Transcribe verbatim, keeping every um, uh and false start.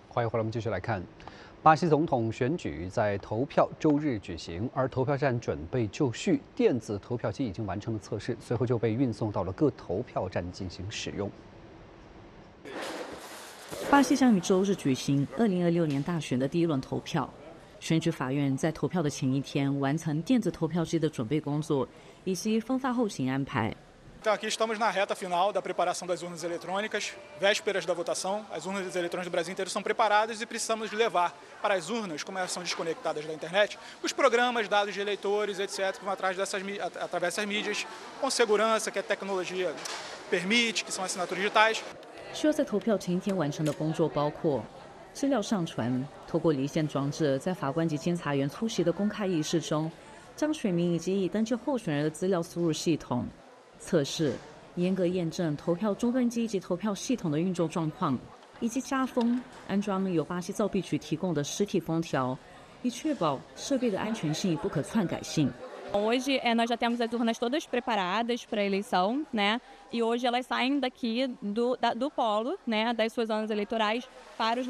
欢迎回来，我们继续来看，巴西总统选举在投票周日举行，而投票站准备就绪，电子投票机已经完成了测试，随后就被运送到了各投票站进行使用。 巴西将于周日举行二零二六年大选的第一轮投票。选举法院在投票的前一天完成电子投票机的准备工作以及分发后勤安排。 Então, aqui estamos na reta final da preparação das urnas eletrônicas, vésperas da votação. As urnas eletrônicas do Brasil inteiro são preparadas e precisamos levar para as urnas, como elas são desconectadas da internet, os programas, dados de eleitores, etcétera, que vão atrás dessas, através dessas mídias, com segurança, que a tecnologia permite, que são assinaturas digitais. 需要在投票前一天完成的工作包括资料上传，透过离线装置，在法官及监察员出席的公开仪式中，将选民以及已登记候选人的资料输入系统。测试，严格验证投票终端机及投票系统的运作状况，以及加封，安装由巴西造币局提供的实体封条，以确保设备的安全性与不可篡改性。 Hoje é, nós já temos as urnas todas preparadas para a eleição, né? E hoje elas saem daqui do, da, do polo, né, das suas urnas eleitorais para os